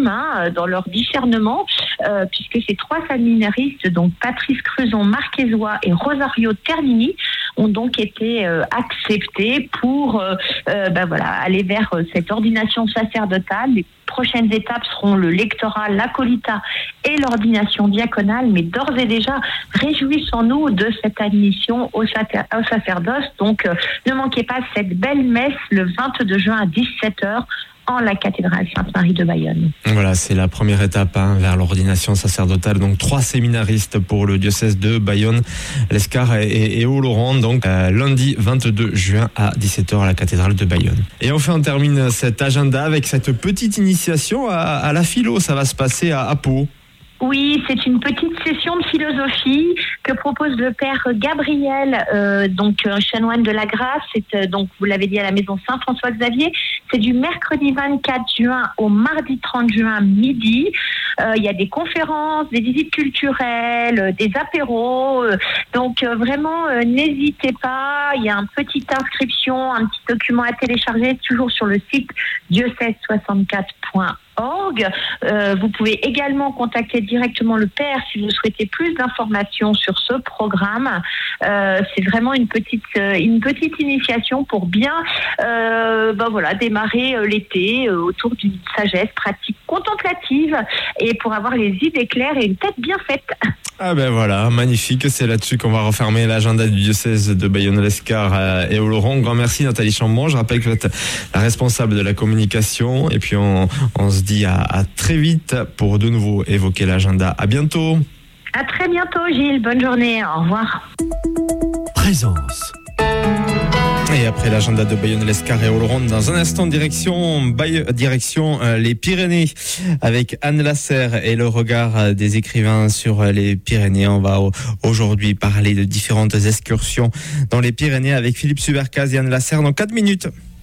dans leur discernement, puisque ces 3 séminaristes, donc Patrice Creuson, Marquesois et Rosario Ternini, ont donc été acceptés pour aller vers cette ordination sacerdotale. Les prochaines étapes seront le lectorat, l'acolytat et l'ordination diaconale, mais d'ores et déjà, réjouissons-nous de cette admission au sacerdoce. Donc, ne manquez pas cette belle messe le 22 juin à 17h en la cathédrale Sainte-Marie de Bayonne. Voilà, c'est la première étape vers l'ordination sacerdotale. Donc 3 séminaristes pour le diocèse de Bayonne, l'Escar et Oloron. Donc lundi 22 juin à 17h à la cathédrale de Bayonne. Et enfin, on termine cet agenda avec cette petite initiation à la philo. Ça va se passer à Pau. Oui, c'est une petite session de philosophie que propose le père Gabriel, chanoine de la Grâce. C'est donc, vous l'avez dit, à la maison Saint-François-Xavier. C'est du mercredi 24 juin au mardi 30 juin midi. Il y a des conférences, des visites culturelles, des apéros. Vraiment, n'hésitez pas. Il y a une petite inscription, un petit document à télécharger, toujours sur le site diocèse64.org. Vous pouvez également contacter directement le père si vous souhaitez plus d'informations sur ce programme. C'est vraiment une petite initiation pour bien démarrer l'été autour d'une sagesse pratique contemplative et pour avoir les idées claires et une tête bien faite. Ah ben voilà, magnifique, c'est là-dessus qu'on va refermer l'agenda du diocèse de Bayonne-l'Escar et Oloron. Grand merci Nathalie Chambon, je rappelle que vous êtes la responsable de la communication et puis on se dit à très vite pour de nouveau évoquer l'agenda. À bientôt. À très bientôt Gilles, bonne journée, au revoir. Présence. Et après l'agenda de Bayonne-l'Escar et Oloron, dans un instant, direction les Pyrénées avec Anne Lasserre et le regard des écrivains sur les Pyrénées. On va aujourd'hui parler de différentes excursions dans les Pyrénées avec Philippe Subercaz et Anne Lasserre dans 4 minutes.